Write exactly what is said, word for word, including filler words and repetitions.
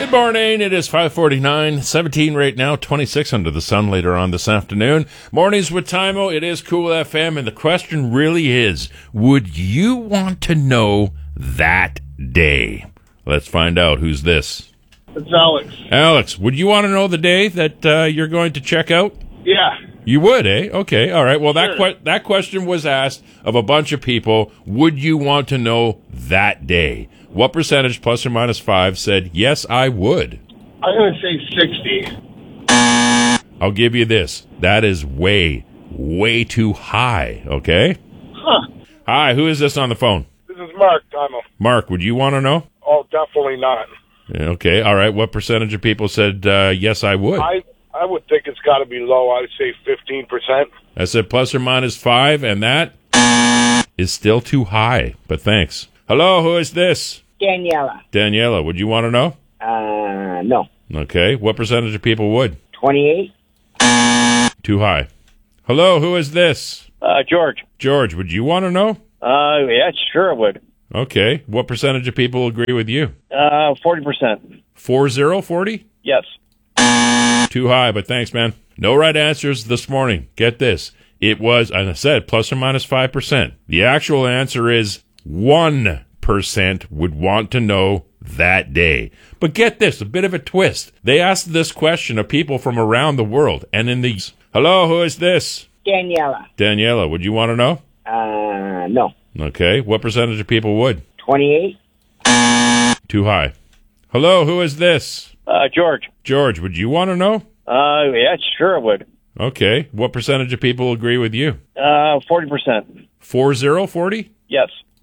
Good morning. It is five forty-nine, seventeen right now, twenty-six under the sun later on this afternoon. Mornings with Timo. It is Cool F M, and the question really is, would you want to know that day? Let's find out. Who's this? It's Alex. Alex, would you want to know the day that uh, you're going to check out? Yeah. You would, eh? Okay, all right. Well, that Sure. que- that question was asked of a bunch of people. Would you want to know that day? What percentage, plus or minus five, said, yes, I would? I'm going to say sixty. I'll give you this. That is way, way too high, okay? Huh. Hi, who is this on the phone? This is Mark, Timo. Mark, would you want to know? Oh, definitely not. Yeah, okay, all right. What percentage of people said, uh, yes, I would? I I would think it's got to be low. I would say fifteen percent. I said plus or minus five, and that is still too high, but thanks. Hello, who is this? Daniela. Daniela, would you want to know? Uh, no. Okay, what percentage of people would? twenty-eight. Too high. Hello, who is this? Uh, George. George, would you want to know? Uh, yeah, sure it would. Okay, what percentage of people agree with you? Uh, forty percent. Four zero, forty? Yes. Too high, but thanks, man. No right answers this morning. Get this. It was, as I said, plus or minus five percent. The actual answer is one percent would want to know that day. But get this, a bit of a twist. They asked this question of people from around the world, and in these... Hello, who is this? Daniela. Daniela, would you want to know? Uh, no. Okay, what percentage of people would? twenty-eight. Too high. Hello, who is this? Uh, George. George, would you want to know? Uh, yeah, sure it would. Okay, what percentage of people agree with you? Uh, forty percent. Four zero, forty? Yes.